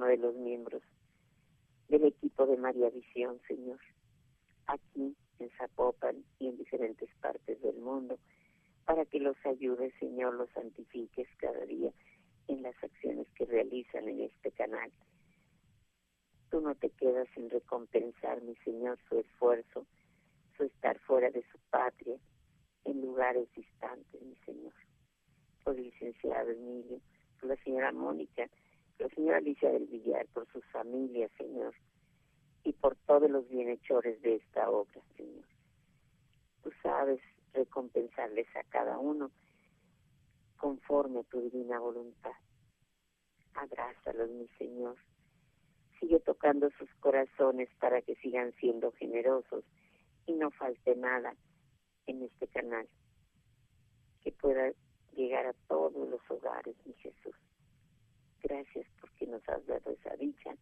uno de los miembros del equipo de María Visión, Señor, aquí en Zapopan y en diferentes partes del mundo, para que los ayudes, Señor, los santifiques cada día en las acciones que realizan en este canal. Tú no te quedas sin recompensar, mi Señor, su esfuerzo, su estar fuera de su patria, en lugares distantes, mi Señor. Por el licenciado Emilio, por la señora Mónica, por la señora Alicia del Villar, por sus familias, Señor, y por todos los bienhechores de esta obra, Señor. Tú sabes recompensarles a cada uno conforme a tu divina voluntad. Abrázalos, mi Señor. Sigue tocando sus corazones para que sigan siendo generosos y no falte nada en este canal, que pueda llegar a todos los hogares, mi Jesús. Gracias porque nos has dado esa dicha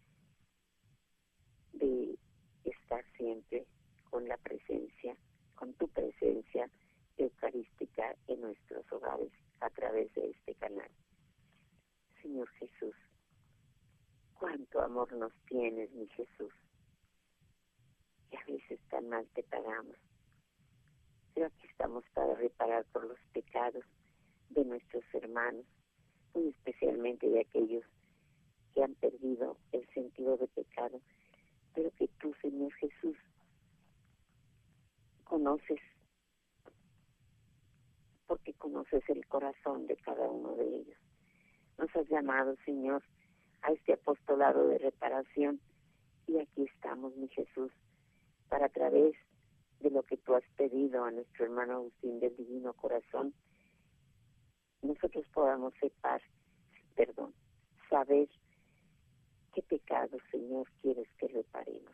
de estar siempre con la presencia, con tu presencia eucarística en nuestros hogares a través de este canal. Señor Jesús, cuánto amor nos tienes, mi Jesús, y a veces tan mal te pagamos, pero aquí estamos para reparar por los pecados de nuestros hermanos, muy especialmente de aquellos que han perdido el sentido de pecado, pero que tú, Señor Jesús, conoces, porque conoces el corazón de cada uno de ellos. Nos has llamado, Señor, a este apostolado de reparación, y aquí estamos, mi Jesús, para a través de lo que tú has pedido a nuestro hermano Agustín del Divino Corazón, nosotros podamos saber qué pecado, Señor, quieres que reparemos.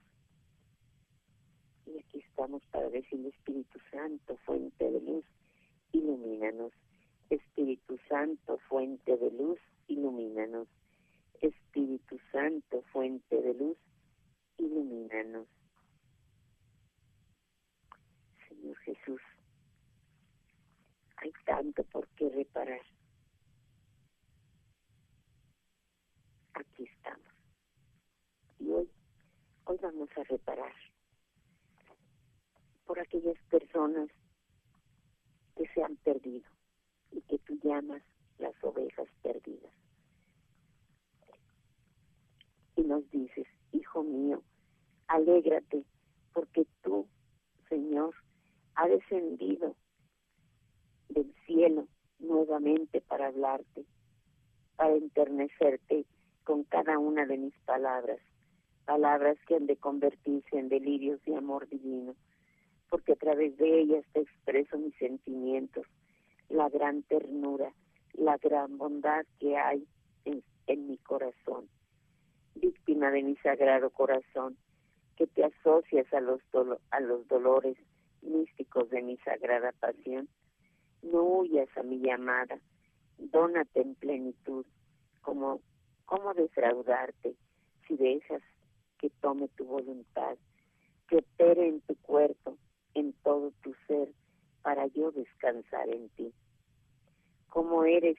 Y aquí estamos para decirle: Espíritu Santo, fuente de luz, ilumínanos. Espíritu Santo, fuente de luz, ilumínanos. Espíritu Santo, fuente de luz, ilumínanos. Señor Jesús, hay tanto por qué reparar. Aquí estamos. Y hoy vamos a reparar por aquellas personas que se han perdido y que tú llamas las ovejas perdidas. Y nos dices: hijo mío, alégrate, porque tú, Señor, has descendido del cielo nuevamente para hablarte, para enternecerte con cada una de mis palabras, palabras que han de convertirse en delirios de amor divino, porque a través de ellas te expreso mis sentimientos, la gran ternura, la gran bondad que hay en mi corazón. Víctima de mi sagrado corazón, que te asocias a los dolores místicos de mi sagrada pasión, no huyas a mi llamada, dónate en plenitud. ¿Cómo defraudarte si dejas que tome tu voluntad, que opere en tu cuerpo, en todo tu ser, para yo descansar en ti? ¿Cómo eres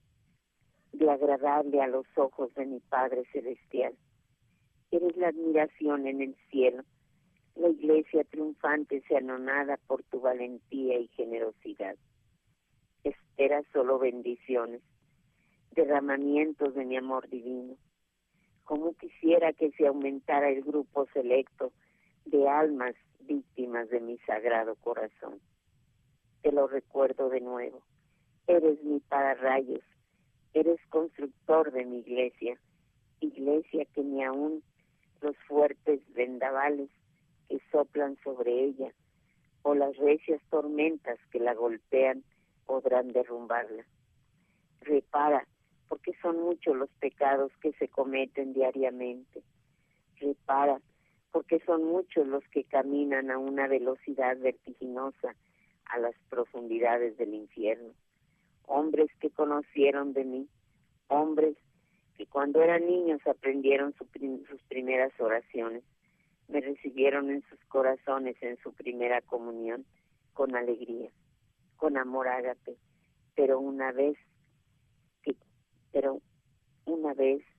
de agradable a los ojos de mi Padre Celestial? Eres la admiración en el cielo. La iglesia triunfante se anonada por tu valentía y generosidad. Espera solo bendiciones, derramamientos de mi amor divino. Como quisiera que se aumentara el grupo selecto de almas víctimas de mi sagrado corazón. Te lo recuerdo de nuevo. Eres mi pararrayos, eres constructor de mi iglesia, iglesia que ni aun los fuertes vendavales que soplan sobre ella o las recias tormentas que la golpean podrán derrumbarla. Repara, porque son muchos los pecados que se cometen diariamente. Repara, porque son muchos los que caminan a una velocidad vertiginosa a las profundidades del infierno. Hombres que conocieron de mí, hombres que cuando eran niños aprendieron sus primeras oraciones, me recibieron en sus corazones en su primera comunión con alegría, con amor ágape, pero una vez